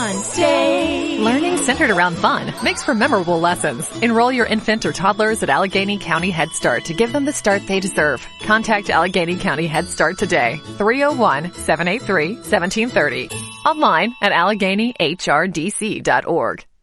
fun day. Learning centered around fun makes for memorable lessons. Enroll your infant or toddlers at Allegheny County Head Start to give them the start they deserve. Contact Allegheny County Head Start today. 301-783-1730. Online at AlleghenyHRDC.org.